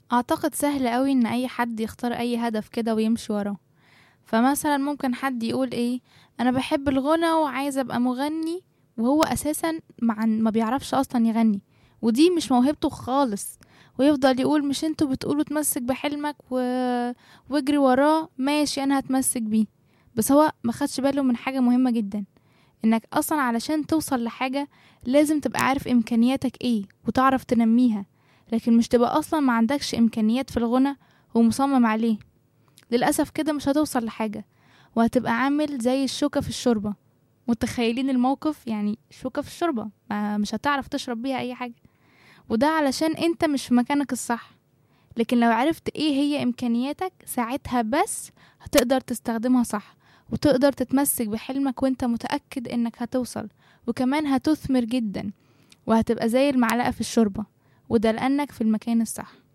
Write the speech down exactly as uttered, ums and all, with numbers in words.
اعتقد سهل قوي ان اي حد يختار اي هدف كده ويمشي وراه. فمثلا ممكن حد يقول ايه، انا بحب الغنى وعايز ابقى مغني، وهو اساسا مع ما بيعرفش اصلا يغني، ودي مش موهبته خالص. ويفضل يقول مش انتوا بتقولوا تمسك بحلمك و... واجري وراه، ماشي انا هتمسك بيه. بس هو ما خدش باله من حاجة مهمة جدا، انك اصلا علشان توصل لحاجة لازم تبقى عارف امكانياتك ايه وتعرف تنميها. لكن مش تبقى اصلا ما عندكش امكانيات في الغنى ومصمم عليه، للأسف كده مش هتوصل لحاجة، وهتبقى عامل زي الشوكة في الشوربة. متخيلين الموقف؟ يعني شوكة في الشوربة ما مش هتعرف تشرب بيها أي حاجة، وده علشان انت مش في مكانك الصح. لكن لو عرفت ايه هي إمكانياتك ساعتها بس هتقدر تستخدمها صح، وتقدر تتمسك بحلمك وانت متأكد انك هتوصل، وكمان هتثمر جدا، وهتبقى زي المعلقة في الشوربة، وده لأنك في المكان الصح.